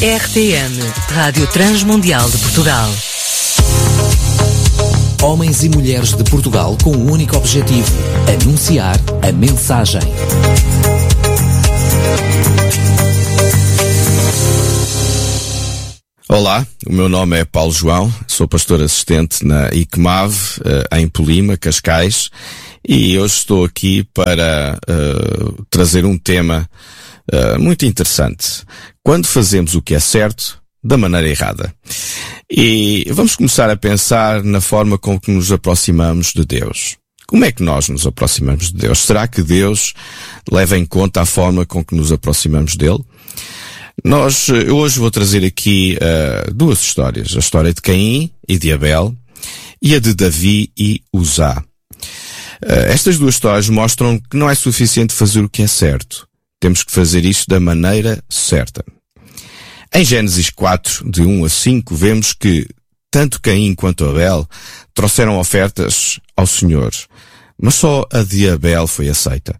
RTM, Rádio Transmundial de Portugal. Homens e mulheres de Portugal com um único objetivo: anunciar a mensagem. Olá, o meu nome é Paulo João, sou pastor assistente na ICMAV, em Polima, Cascais, e hoje estou aqui para trazer um tema muito interessante. Quando fazemos o que é certo, da maneira errada. E vamos começar a pensar na forma com que nos aproximamos de Deus. Como é que nós nos aproximamos de Deus? Será que Deus leva em conta a forma com que nos aproximamos dele? Eu hoje vou trazer aqui duas histórias. A história de Caim e de Abel e a de Davi e Uzá. Estas duas histórias mostram que não é suficiente fazer o que é certo. Temos que fazer isso da maneira certa. Em Gênesis 4, de 1 a 5, vemos que tanto Caim quanto Abel trouxeram ofertas ao Senhor, mas só a de Abel foi aceita.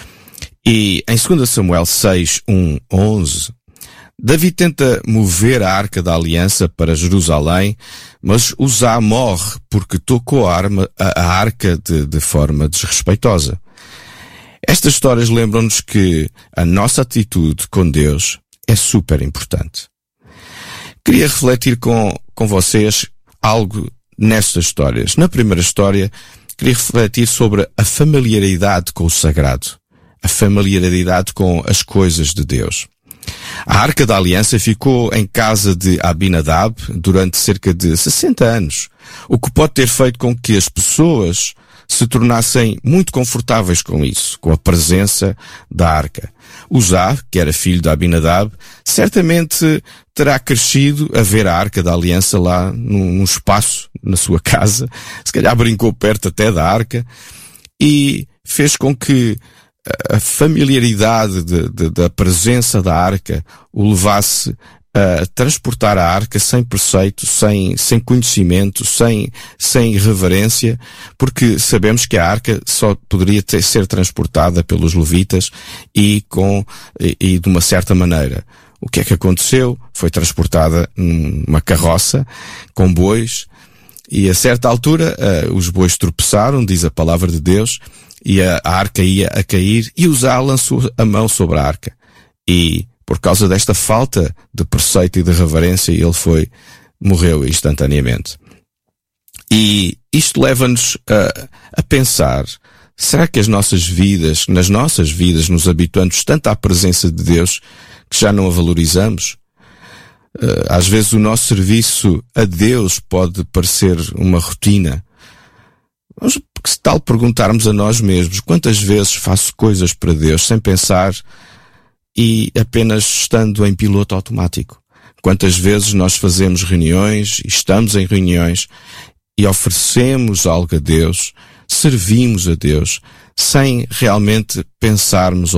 E em 2 Samuel 6, 1, 11, Davi tenta mover a Arca da Aliança para Jerusalém, mas Uzá morre porque tocou a Arca de forma desrespeitosa. Estas histórias lembram-nos que a nossa atitude com Deus é super importante. Queria refletir com vocês algo nestas histórias. Na primeira história, queria refletir sobre a familiaridade com o sagrado, a familiaridade com as coisas de Deus. A Arca da Aliança ficou em casa de Abinadab durante cerca de 60 anos, o que pode ter feito com que as pessoas se tornassem muito confortáveis com isso, com a presença da Arca. Uzá, que era filho de Abinadab, certamente terá crescido a ver a Arca da Aliança lá num espaço na sua casa, se calhar brincou perto até da Arca, e fez com que a familiaridade da presença da Arca o levasse a transportar a Arca sem preceito, sem conhecimento, sem reverência, porque sabemos que a Arca só poderia ser transportada pelos levitas e de uma certa maneira. O que é que aconteceu? Foi transportada numa carroça com bois, e a certa altura os bois tropeçaram, diz a palavra de Deus, e a Arca ia a cair, e Uzá lançou a mão sobre a Arca. E por causa desta falta de preceito e de reverência, ele morreu instantaneamente. E isto leva-nos a pensar: será que nas nossas vidas nos habituamos tanto à presença de Deus que já não a valorizamos? Às vezes o nosso serviço a Deus pode parecer uma rotina. Mas que tal perguntarmos a nós mesmos: quantas vezes faço coisas para Deus sem pensar e apenas estando em piloto automático? Quantas vezes nós fazemos reuniões e estamos em reuniões e oferecemos algo a Deus, servimos a Deus, sem realmente pensarmos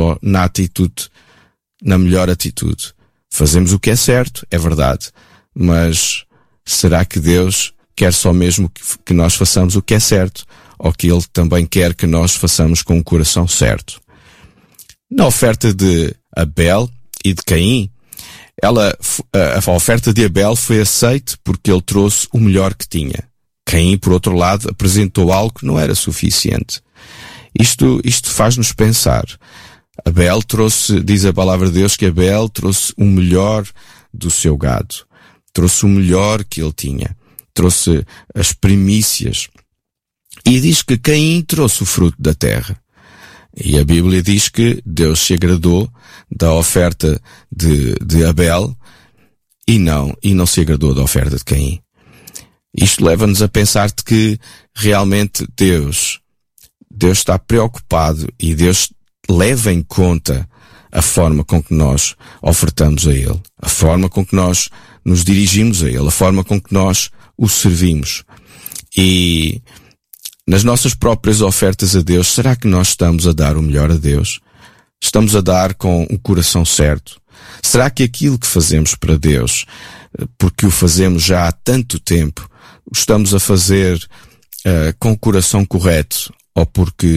na melhor atitude? Fazemos o que é certo, é verdade, mas será que Deus quer só mesmo que nós façamos o que é certo, ou que Ele também quer que nós façamos com o coração certo? Na oferta de Abel e de Caim, a oferta de Abel foi aceita porque ele trouxe o melhor que tinha. Caim, por outro lado, apresentou algo que não era suficiente. Isto faz-nos pensar. Abel diz a palavra de Deus que Abel trouxe o melhor do seu gado. Trouxe o melhor que ele tinha. Trouxe as primícias. E diz que Caim trouxe o fruto da terra. E a Bíblia diz que Deus se agradou da oferta de Abel e não se agradou da oferta de Caim. Isto leva-nos a pensar de que realmente Deus está preocupado e Deus leva em conta a forma com que nós ofertamos a Ele, a forma com que nós nos dirigimos a Ele, a forma com que nós o servimos. E nas nossas próprias ofertas a Deus, será que nós estamos a dar o melhor a Deus? Estamos a dar com o coração certo? Será que aquilo que fazemos para Deus, porque o fazemos já há tanto tempo, o estamos a fazer com o coração correto, ou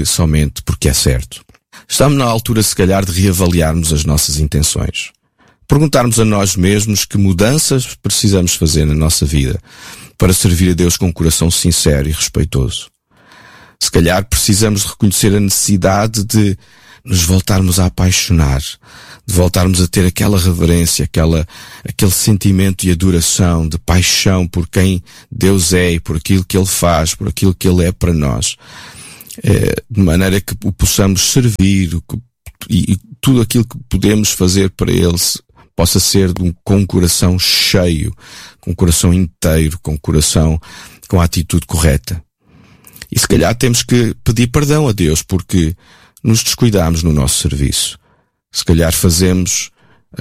somente porque é certo? Estamos na altura, se calhar, de reavaliarmos as nossas intenções. perguntarmos a nós mesmos que mudanças precisamos fazer na nossa vida para servir a Deus com um coração sincero e respeitoso. Se calhar precisamos reconhecer a necessidade de nos voltarmos a apaixonar, de voltarmos a ter aquela reverência, aquele sentimento de adoração, de paixão por quem Deus é e por aquilo que Ele faz, por aquilo que Ele é para nós. De maneira que o possamos servir e tudo aquilo que podemos fazer para Ele possa ser com um coração cheio, com um coração inteiro, com a atitude correta. E se calhar temos que pedir perdão a Deus porque nos descuidamos no nosso serviço. Se calhar fazemos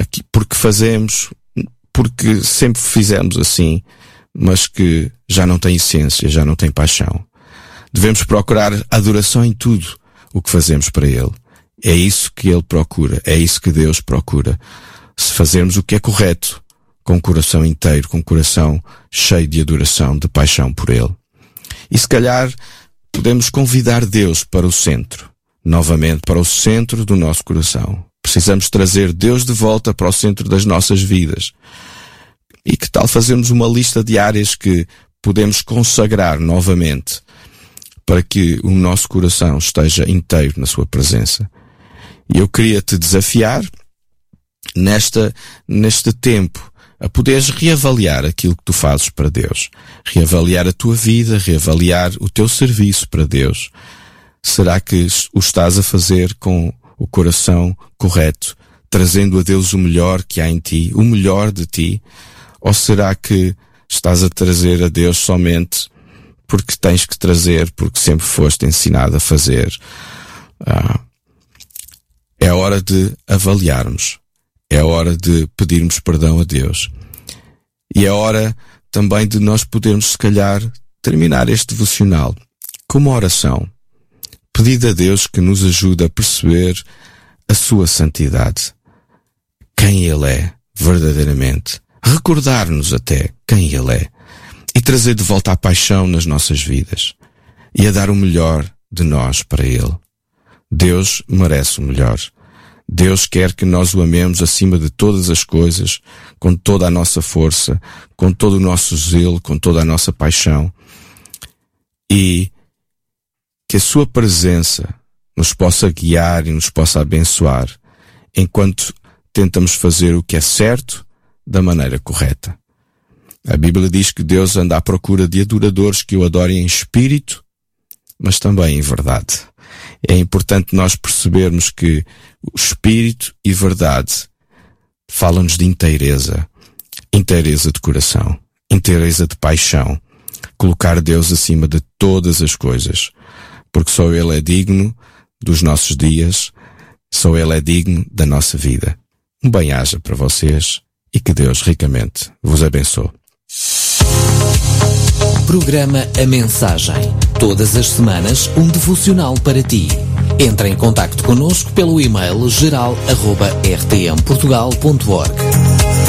porque sempre fizemos assim, mas que já não tem essência, já não tem paixão. Devemos procurar adoração em tudo o que fazemos para Ele. É isso que Ele procura, é isso que Deus procura. Se fazermos o que é correto, com o coração inteiro, com o coração cheio de adoração, de paixão por Ele. E se calhar podemos convidar Deus para o centro, novamente para o centro do nosso coração. Precisamos trazer Deus de volta para o centro das nossas vidas. E que tal fazermos uma lista de áreas que podemos consagrar novamente para que o nosso coração esteja inteiro na sua presença. E eu queria te desafiar neste tempo a poderes reavaliar aquilo que tu fazes para Deus, reavaliar a tua vida, reavaliar o teu serviço para Deus. Será que o estás a fazer com o coração correto, trazendo a Deus o melhor que há em ti, o melhor de ti? Ou será que estás a trazer a Deus somente porque tens que trazer, porque sempre foste ensinado a fazer? É hora de avaliarmos. É hora de pedirmos perdão a Deus. E é hora também de nós podermos, se calhar, terminar este devocional com uma oração. Pedir a Deus que nos ajude a perceber a sua santidade. Quem Ele é, verdadeiramente. Recordar-nos até quem Ele é. E trazer de volta a paixão nas nossas vidas. E a dar o melhor de nós para Ele. Deus merece o melhor. Deus quer que nós o amemos acima de todas as coisas, com toda a nossa força, com todo o nosso zelo, com toda a nossa paixão. E que a sua presença nos possa guiar e nos possa abençoar, enquanto tentamos fazer o que é certo da maneira correta. A Bíblia diz que Deus anda à procura de adoradores que o adorem em espírito, mas também em verdade. É importante nós percebermos que o espírito e verdade falam-nos de inteireza de coração, inteireza de paixão, colocar Deus acima de todas as coisas, porque só Ele é digno dos nossos dias, só Ele é digno da nossa vida. Um bem-aja para vocês e que Deus ricamente vos abençoe. Programa A Mensagem. Todas as semanas, um devocional para ti. Entra em contacto connosco pelo e-mail geral@rtmportugal.org.